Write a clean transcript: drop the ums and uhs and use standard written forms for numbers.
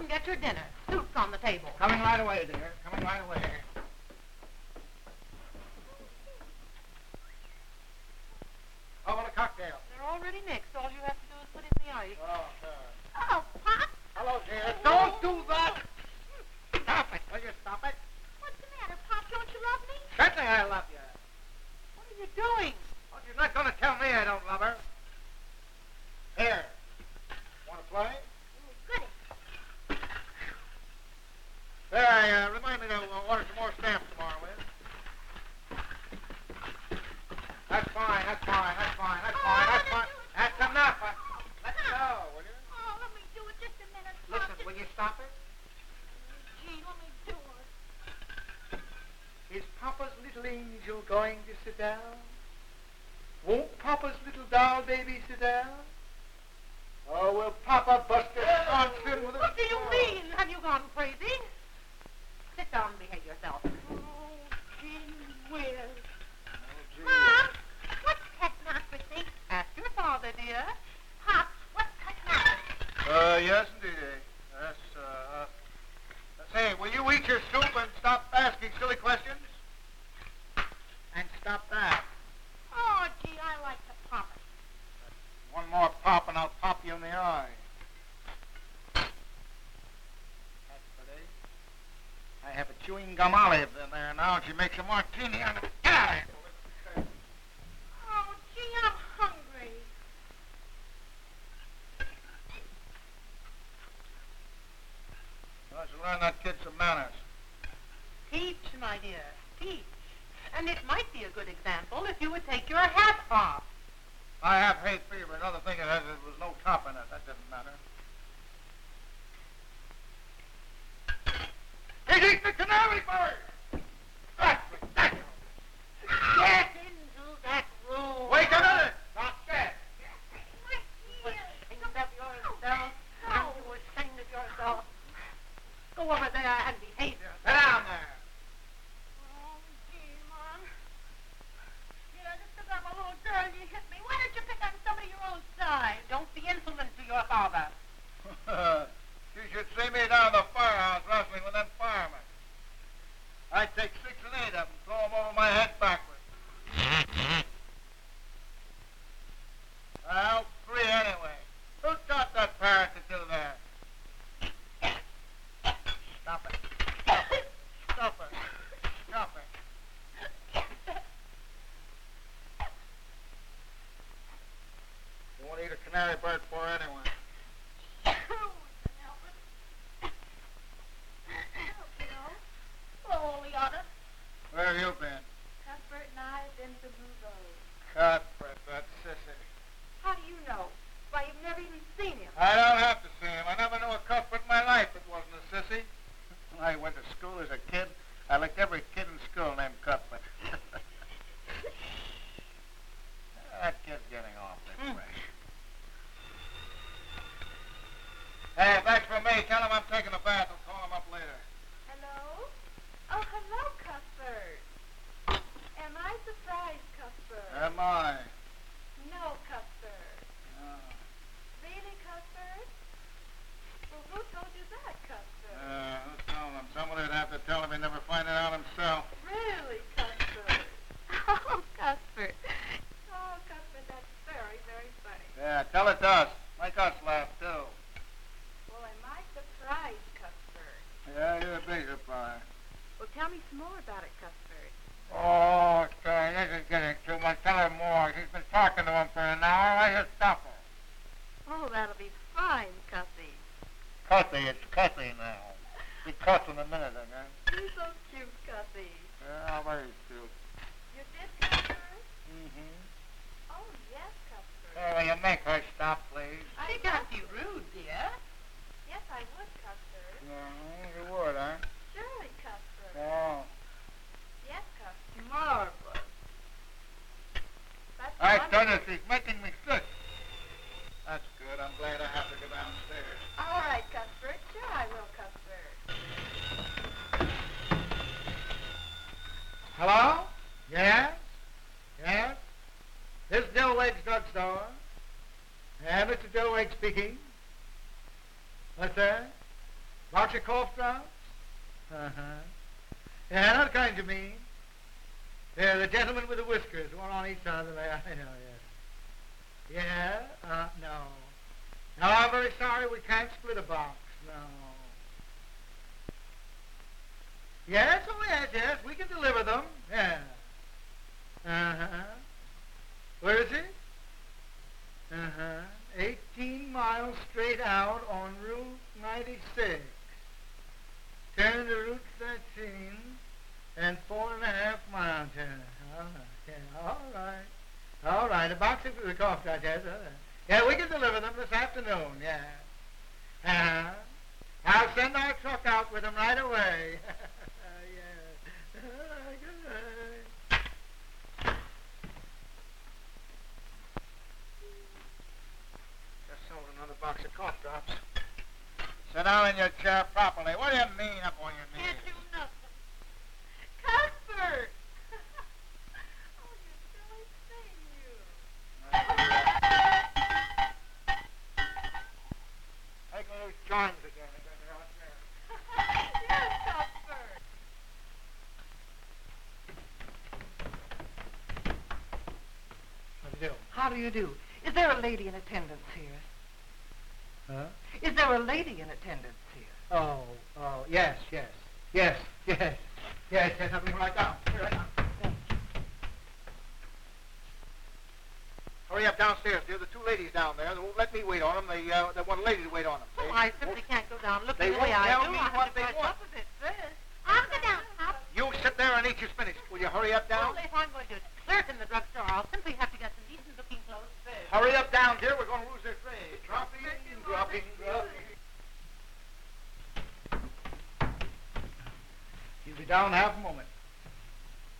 and get your dinner. Soup's on the table. Coming right away, dear. Coming right away. How about a cocktail? They're already mixed. All you have to do is put in the ice. Oh, sir. Oh, Pop! Hello, dear. Don't do that! Stop it. Will you stop it? What's the matter, Pop? Don't you love me? Certainly I love you. What are you doing? Well, you're not going to tell me I don't love her. Here. Want to play? Goody. There, remind me to order some more stamps tomorrow, will you? That's fine, that's fine, that's fine, that's fine, that's fine. That's enough. Let go, will you? Oh, let me do it just a minute, Pop. Listen, will you stop it? Gee, let me do it. Is Papa's little angel going to sit down? Won't Papa's little doll baby sit down? Or will Papa bust his sconce in with a... What do you mean? Have you gone crazy? Sit down and behave yourself. Oh, gee whiz. Mom, what's technocracy? Ask your father, dear. Pop, what's technocracy? Yes, indeed. Yes, say, will you eat your soup and stop asking silly questions? And stop that. Oh, gee, I like to pop it. One more pop and I'll pop you in the eye. That's pretty. I have a chewing gum olive in there now, and she makes a martini. Get out of here. Oh, gee, I'm hungry. Well, I should learn that kid some manners. Teach, my dear, teach. And it might be a good example if you would take your hat off. I have hay fever. Another thing it has, there was no top in it. That didn't matter. He's eating the canary bird! That's ridiculous! Get into that room. Wait a minute! Not dead. You were ashamed of yourself. And you were ashamed of yourself. Go over there and behave yourself. Sit down there. Oh, gee, Mom. Yeah, just because I'm a little girl, you hit me. Why don't you pick on somebody your own size? Don't be insolent to your father. You should see me down at the firehouse wrestling with them firemen. I'd take 6 and 8 of them, throw them over my head backwards. Well, 3 anyway. Who taught that parrot to do that? Stop it. Stop it. Stop it. Stop it. You won't eat a canary bird for anyway. Hello, Leona. Where have you been? Cuthbert and I have been to Blue Rose. Cuthbert, that sissy. How do you know? Why, you've never even seen him. I don't have to see him. I never knew a Cuthbert in my life that wasn't a sissy. When I went to school as a kid, I licked every kid in school named Cuthbert. That kid's getting off this way. Hey, if that's for me, tell him I'm taking a bath. I'll call him up later. Hello? Oh, hello, Cuthbert. Am I surprised, Cuthbert? Am I? No, Cuthbert. Oh. Really, Cuthbert? Well, who told you that, Cuthbert? Who told him? Somebody would have to tell him. He'd never find it out himself. Really, Cuthbert? Oh, Cuthbert. Oh, Cuthbert, that's very, very funny. Yeah, tell it to us. Make us laugh, too. Well, am I surprised, Cuthbert? Yeah, you're a big surprise. Well, tell me some more about it, Cuthbert. Oh, okay, this is getting too much. Tell her more. She's been talking to him for an hour. I just stop her. Oh, that'll be fine, Cuthie. Cuthie, it's Cuthie now. Be Cuss in a minute, again. You're so cute, Cuthie. Yeah, very cute. You did, Cuthbert? Mm-hmm. Oh, yes, Cuthbert. Hey, will you make her stop, please? She can't be rude, dear. Yes, I would, Cuthbert. You would, huh? Surely, Cuthbert. Oh. Yes, Cuthbert. Marvelous. That's I wonderful. told her she's making me sick. That's good. I'm glad I have to go downstairs. All right, Cuthbert. Sure I will, Cuthbert. Hello? Yes? Yes? This is Dillwade's drugstore. Yeah, Mr. Dillwade speaking. What's that? box of cough drops? Uh-huh. Yeah, that's kind you mean. Yeah, the gentleman with the whiskers, one on each side of the leg. I know, yeah. Yeah? No. No, I'm very sorry, we can't split a box. No. Yes, oh yes, we can deliver them. Yeah. Uh-huh. Where is it? Uh-huh. 18 miles straight out on Route 96. Turn to Route 13 and 4.5 miles. All right. All right. A box of the cough drops, yes. Yeah, we can deliver them this afternoon, yeah. Uh-huh. I'll send our truck out with them right away. Yeah. Good night. Just sold another box of cough drops. Sit down in your chair properly. What do you mean up on your knees? Can't do nothing. Cuthbert! Oh, you silly thing, you. Take those joints again. Yes, Cuthbert. How do you do? Is there a lady in attendance here? Huh? Is there a lady in attendance here? Oh, yes. I'll be right down. Be right down. Hurry up downstairs, dear. The two ladies down there, they won't let me wait on them. They want a lady to wait on them. Oh, I simply can't go down looking They the way won't I tell do. me I have what to they brush want. up a bit first. I'll go down, Pop. You sit there and eat your spinach. Will you hurry up down? Well, if I'm going to clerk in the drugstore, I'll simply have to get some decent-looking clothes first. Hurry up down, dear. We're going to lose their train. Dropping. You'll be down in half a moment.